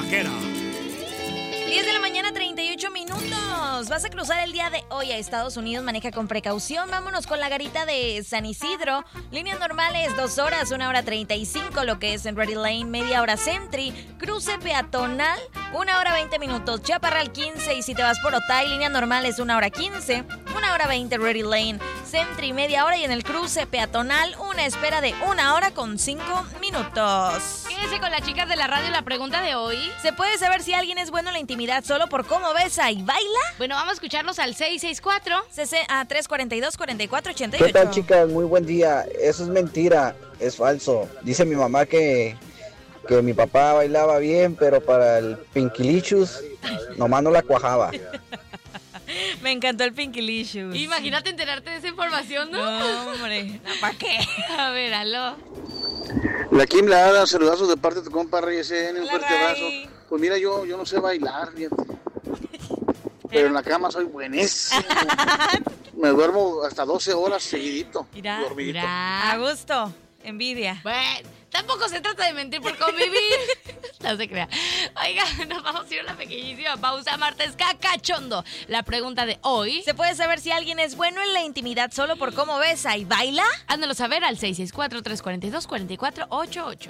Vaquera. 10 de la mañana, 38 minutos. Vas a cruzar el día de hoy a Estados Unidos. Maneja con precaución. Vámonos con la garita de San Isidro. Líneas normales, 2 horas, 1 hora 35. Lo que es en Ready Lane, media hora Sentry. Cruce peatonal, 1 hora 20 minutos. Chaparral 15. Y si te vas por Otay, líneas normales, 1 hora 15. 1 hora 20 Ready Lane. Sentry, media hora. Y en el cruce peatonal, una espera de 1 hora con 5 minutos. Quédese con las chicas de la radio. La pregunta de hoy: ¿se puede saber si alguien es bueno en la intimidad solo por cómo besa y baila? Bueno, vamos a escucharlos al 664 342 4488. ¿Qué tal, chicas? Muy buen día. Eso es mentira, es falso. Dice mi mamá que mi papá bailaba bien, pero para el Pinkilicious nomás no la cuajaba. Me encantó el Pinkilicious. Imagínate enterarte de esa información, ¿no? No, hombre, ¿para qué? A ver, aló. La Kim la Ada, saludazos de parte de tu compa Reyes, un fuerte Ray. abrazo. Pues mira, yo no sé bailar, fíjate. Pero en la cama soy buenísimo. Me duermo hasta 12 horas seguidito. Dormidito. A gusto, envidia. Bueno, tampoco se trata de mentir por convivir. No se crea. Oiga, nos vamos a ir a una pequeñísima pausa. Martes Cacachondo. La pregunta de hoy: ¿se puede saber si alguien es bueno en la intimidad solo por cómo besa y baila? Hándalo saber al 664-342-4488.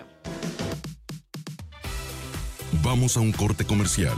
Vamos a un corte comercial.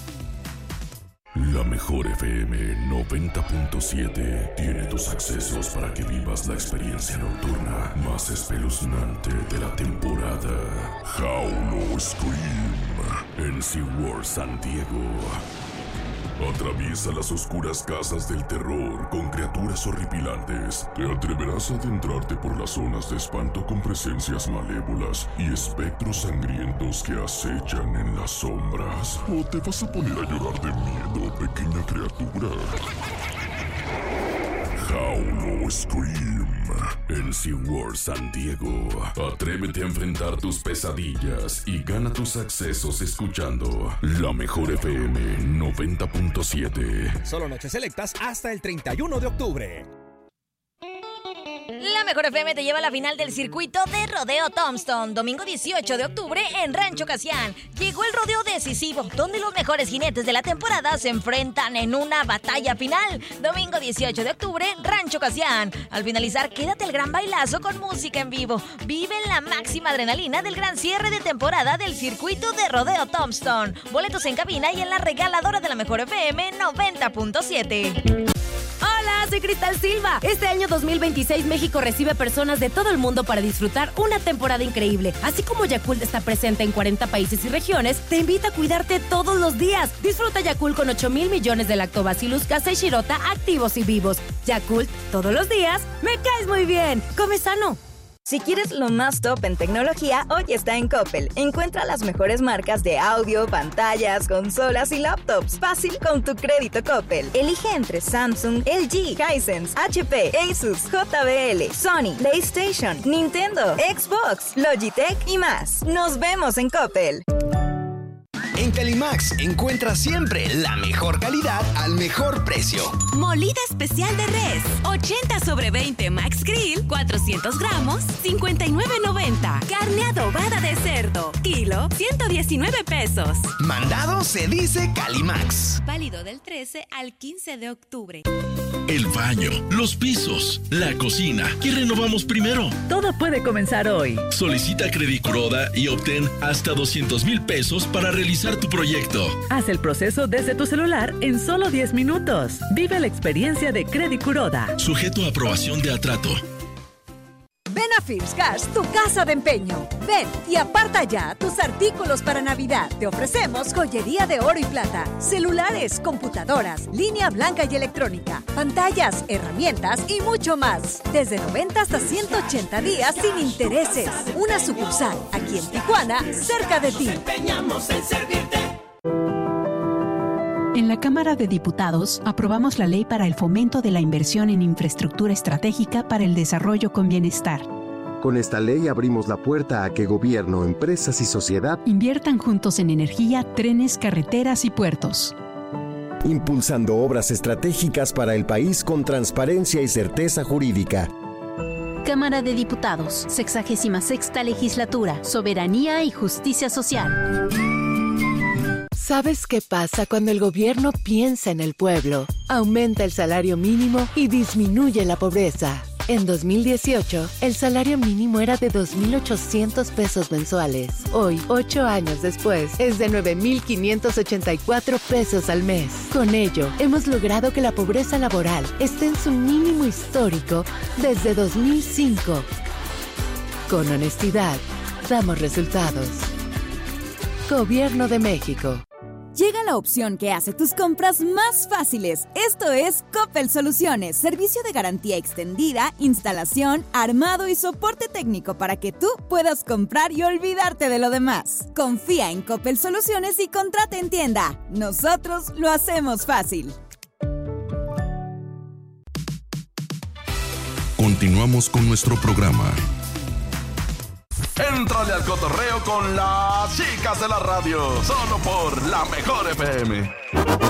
La mejor FM 90.7 tiene tus accesos para que vivas la experiencia nocturna más espeluznante de la temporada. Howl o Scream en SeaWorld San Diego. Atraviesa las oscuras casas del terror con criaturas horripilantes. ¿Te atreverás a adentrarte por las zonas de espanto con presencias malévolas y espectros sangrientos que acechan en las sombras? ¿O te vas a poner a llorar de miedo, pequeña criatura? Howl o Scream en SeaWorld San Diego. Atrévete a enfrentar tus pesadillas y gana tus accesos escuchando La Mejor FM 90.7. Solo noches selectas hasta el 31 de octubre. La Mejor FM te lleva a la final del circuito de Rodeo Tombstone, domingo 18 de octubre en Rancho Casián. Llegó el rodeo decisivo, donde los mejores jinetes de la temporada se enfrentan en una batalla final. Domingo 18 de octubre, Rancho Casián. Al finalizar, quédate al gran bailazo con música en vivo. Vive la máxima adrenalina del gran cierre de temporada del circuito de Rodeo Tombstone. Boletos en cabina y en la regaladora de La Mejor FM 90.7. Hola, soy Cristal Silva. Este año 2026 México recibe personas de todo el mundo para disfrutar una temporada increíble. Así como Yakult está presente en 40 países y regiones, te invita a cuidarte todos los días. Disfruta Yakult con 8,000 millones de lactobacillus casei shirota activos y vivos. Yakult, todos los días, me caes muy bien. Come sano. Si quieres lo más top en tecnología, hoy está en Coppel. Encuentra las mejores marcas de audio, pantallas, consolas y laptops. Fácil con tu crédito Coppel. Elige entre Samsung, LG, Hisense, HP, Asus, JBL, Sony, PlayStation, Nintendo, Xbox, Logitech y más. Nos vemos en Coppel. En Calimax encuentras siempre la mejor calidad al mejor precio. Molida especial de res, 80/20 Max Grill, 400 gramos, 59.90. Carne adobada de cerdo, kilo, 119 pesos. Mandado se dice Calimax. Válido del 13 al 15 de octubre. El baño, los pisos, la cocina. ¿Qué renovamos primero? Todo puede comenzar hoy. Solicita Credit Kuroda y obtén hasta 200,000 pesos para realizar tu proyecto. Haz el proceso desde tu celular en solo 10 minutos. Vive la experiencia de Credit Kuroda. Sujeto a aprobación de Atrato. Ven a First Cash, tu casa de empeño. Ven y aparta ya tus artículos para Navidad. Te ofrecemos joyería de oro y plata, celulares, computadoras, línea blanca y electrónica, pantallas, herramientas y mucho más. Desde 90 hasta 180 días sin intereses. Una sucursal aquí en Tijuana, cerca de ti. Nos empeñamos en servirte. En la Cámara de Diputados aprobamos la ley para el fomento de la inversión en infraestructura estratégica para el desarrollo con bienestar. Con esta ley abrimos la puerta a que gobierno, empresas y sociedad inviertan juntos en energía, trenes, carreteras y puertos. Impulsando obras estratégicas para el país con transparencia y certeza jurídica. Cámara de Diputados, 66ª Legislatura, Soberanía y Justicia Social. ¿Sabes qué pasa cuando el gobierno piensa en el pueblo? Aumenta el salario mínimo y disminuye la pobreza. En 2018, el salario mínimo era de 2.800 pesos mensuales. Hoy, 8 años después, es de 9.584 pesos al mes. Con ello, hemos logrado que la pobreza laboral esté en su mínimo histórico desde 2005. Con honestidad, damos resultados. Gobierno de México. Llega la opción que hace tus compras más fáciles. Esto es Coppel Soluciones, servicio de garantía extendida, instalación, armado y soporte técnico para que tú puedas comprar y olvidarte de lo demás. Confía en Coppel Soluciones y contrata en tienda. Nosotros lo hacemos fácil. Continuamos con nuestro programa. Éntrale al cotorreo con las chicas de la radio, solo por La Mejor FM.